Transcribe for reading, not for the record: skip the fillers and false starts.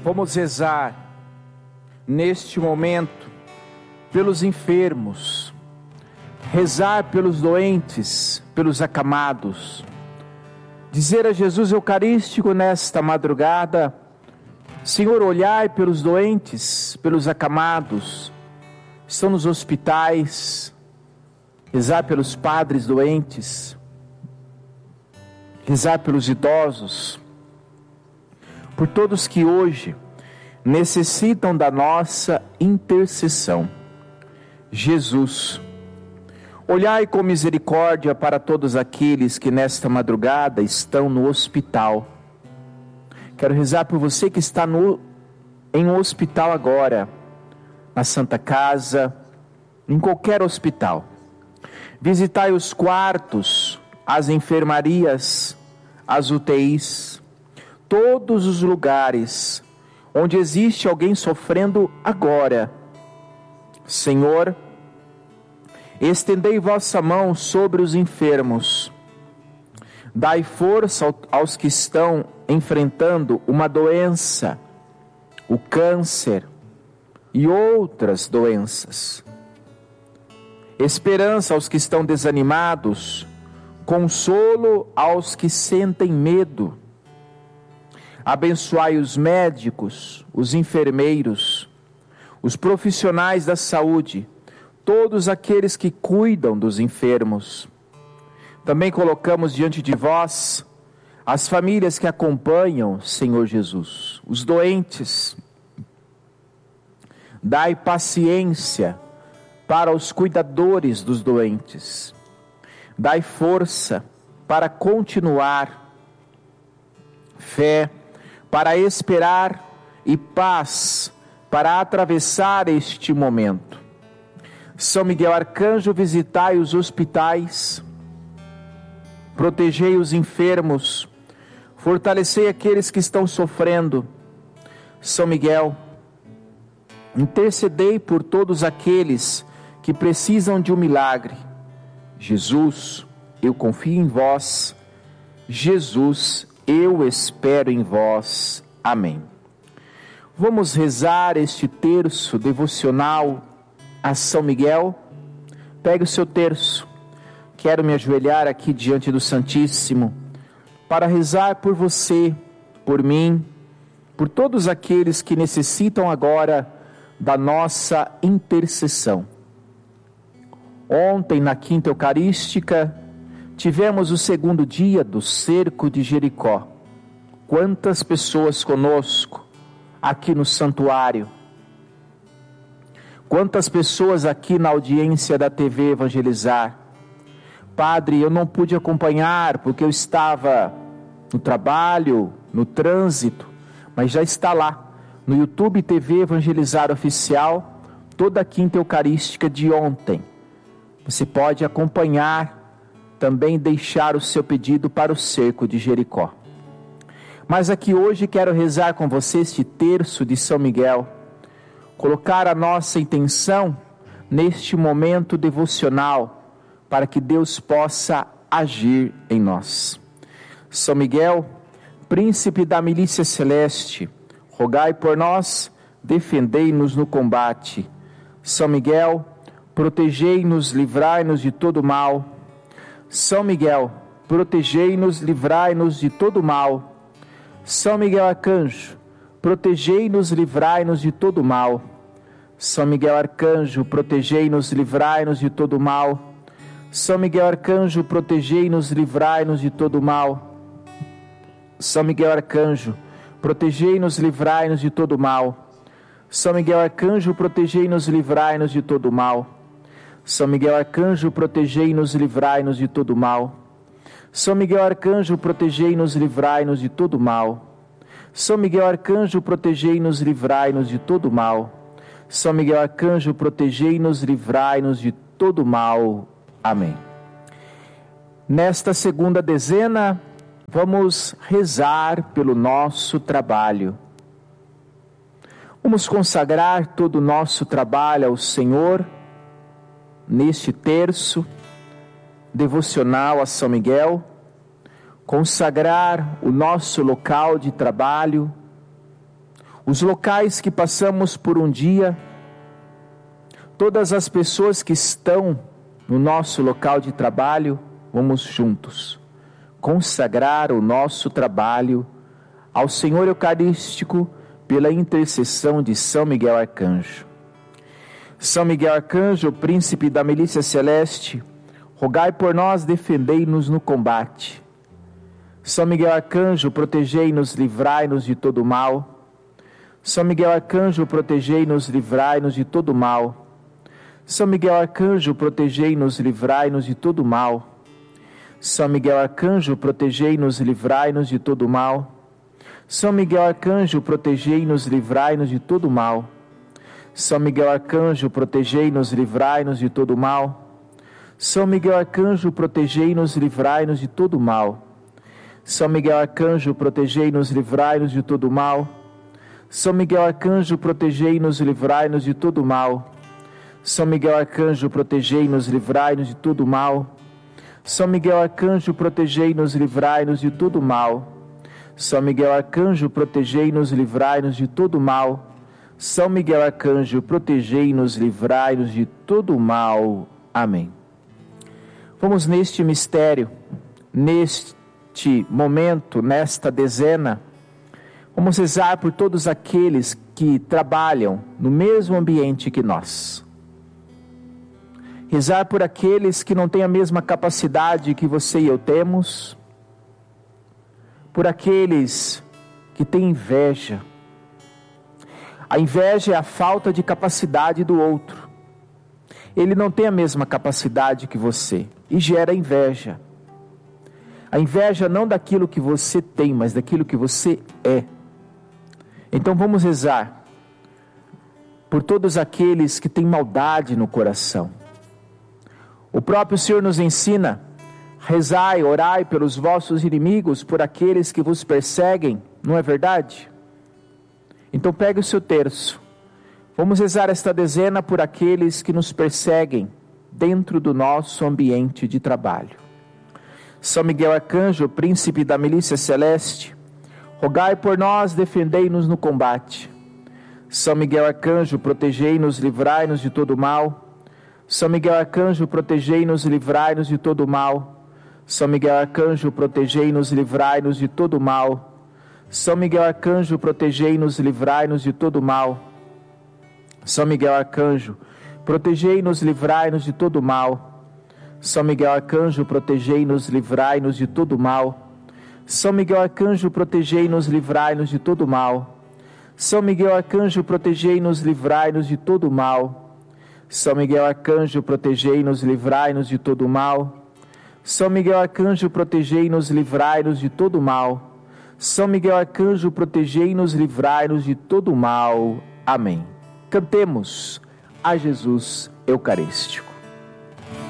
Vamos rezar neste momento pelos enfermos, rezar pelos doentes, pelos acamados, dizer a Jesus Eucarístico nesta madrugada: Senhor, olhai pelos doentes, pelos acamados, estão nos hospitais, rezar pelos padres doentes, rezar pelos idosos, por todos que hoje necessitam da nossa intercessão. Jesus, olhai com misericórdia para todos aqueles que nesta madrugada estão no hospital. Quero rezar por você que está em um hospital agora, na Santa Casa, em qualquer hospital. Visitai os quartos, as enfermarias, as UTIs, todos os lugares onde existe alguém sofrendo agora. Senhor, estendei vossa mão sobre os enfermos. Dai força aos que estão enfrentando uma doença, o câncer e outras doenças. Esperança aos que estão desanimados, consolo aos que sentem medo. Abençoai os médicos, os enfermeiros, os profissionais da saúde, todos aqueles que cuidam dos enfermos. Também colocamos diante de vós as famílias que acompanham, Senhor Jesus, os doentes. Dai paciência para os cuidadores dos doentes. Dai força para continuar, fé para esperar e paz para atravessar este momento. São Miguel Arcanjo, visitai os hospitais, protegei os enfermos, fortalecei aqueles que estão sofrendo. São Miguel, intercedei por todos aqueles que precisam de um milagre. Jesus, eu confio em vós. Jesus, eu espero em vós. Amém. Vamos rezar este terço devocional a São Miguel. Pegue o seu terço. Quero me ajoelhar aqui diante do Santíssimo para rezar por você, por mim, por todos aqueles que necessitam agora da nossa intercessão. Ontem, na Quinta Eucarística, tivemos o segundo dia do cerco de Jericó. Quantas pessoas conosco aqui no santuário. Quantas pessoas aqui na audiência da TV Evangelizar. Padre, eu não pude acompanhar porque eu estava no trabalho, no trânsito, mas já está lá no YouTube TV Evangelizar Oficial, toda a Quinta Eucarística de ontem. Você pode acompanhar, também deixar o seu pedido para o cerco de Jericó. Mas aqui hoje quero rezar com você este terço de São Miguel, colocar a nossa intenção neste momento devocional, para que Deus possa agir em nós. São Miguel, príncipe da milícia celeste, rogai por nós, defendei-nos no combate. São Miguel, protegei-nos, livrai-nos de todo mal. São Miguel, protegei-nos, livrai-nos de todo mal. São Miguel Arcanjo, protegei-nos, livrai-nos de todo mal. São Miguel Arcanjo, protegei-nos, livrai-nos de todo mal. São Miguel Arcanjo, protegei-nos, livrai-nos de todo mal. São Miguel Arcanjo, protegei-nos, livrai-nos de todo mal. São Miguel Arcanjo, protegei-nos, livrai-nos de todo mal. São Miguel Arcanjo, protegei-nos, livrai-nos de todo mal. São Miguel Arcanjo, protegei-nos, livrai-nos de todo mal. São Miguel Arcanjo, protegei-nos, livrai-nos de todo mal. São Miguel Arcanjo, protegei-nos, livrai-nos de todo mal. Amém. Nesta segunda dezena, vamos rezar pelo nosso trabalho. Vamos consagrar todo o nosso trabalho ao Senhor, neste terço devocional a São Miguel, consagrar o nosso local de trabalho, os locais que passamos por um dia, todas as pessoas que estão no nosso local de trabalho, vamos juntos consagrar o nosso trabalho ao Senhor Eucarístico pela intercessão de São Miguel Arcanjo. São Miguel Arcanjo, príncipe da milícia celeste, rogai por nós, defendei-nos no combate. São Miguel Arcanjo, protegei-nos, livrai-nos de todo mal. São Miguel Arcanjo, protegei-nos, livrai-nos de todo mal. São Miguel Arcanjo, protegei-nos, livrai-nos de todo mal. São Miguel Arcanjo, protegei-nos, livrai-nos de todo mal. São Miguel Arcanjo, protegei-nos, livrai-nos de todo mal. São Miguel Arcanjo, protegei-nos, livrai-nos de todo mal. São Miguel Arcanjo, protegei-nos, livrai-nos de todo mal. São Miguel Arcanjo, protegei-nos, livrai-nos de todo mal. São Miguel Arcanjo, protegei-nos, livrai-nos de todo mal. São Miguel Arcanjo, protegei-nos, livrai-nos de todo mal. São Miguel Arcanjo, protegei-nos, livrai-nos de todo mal. São Miguel Arcanjo, protegei-nos, livrai-nos de todo mal. São Miguel Arcanjo, protegei-nos, livrai-nos de todo mal. Amém. Vamos neste mistério, neste momento, nesta dezena, vamos rezar por todos aqueles que trabalham no mesmo ambiente que nós. Rezar por aqueles que não têm a mesma capacidade que você e eu temos, por aqueles que têm inveja. A inveja é a falta de capacidade do outro. Ele não tem a mesma capacidade que você e gera inveja. A inveja não daquilo que você tem, mas daquilo que você é. Então vamos rezar por todos aqueles que têm maldade no coração. O próprio Senhor nos ensina: rezai, orai pelos vossos inimigos, por aqueles que vos perseguem, não é verdade? Então pegue o seu terço. Vamos rezar esta dezena por aqueles que nos perseguem dentro do nosso ambiente de trabalho. São Miguel Arcanjo, príncipe da milícia celeste, rogai por nós, defendei-nos no combate. São Miguel Arcanjo, protegei-nos, livrai-nos de todo mal. São Miguel Arcanjo, protegei-nos, livrai-nos de todo mal. São Miguel Arcanjo, protegei-nos, livrai-nos de todo mal. São Miguel Arcanjo, protegei-nos, livrai-nos de todo mal. São Miguel Arcanjo, protegei-nos, livrai-nos de todo mal. São Miguel Arcanjo, protegei-nos, livrai-nos de todo mal. São Miguel Arcanjo, protegei-nos, livrai-nos de todo mal. São Miguel Arcanjo, protegei-nos, livrai-nos de todo mal. São Miguel Arcanjo, protegei-nos, livrai-nos de todo mal. São Miguel Arcanjo, protegei-nos, livrai-nos de todo mal. São Miguel Arcanjo, protegei-nos, livrai-nos de todo mal. Amém. Cantemos a Jesus Eucarístico.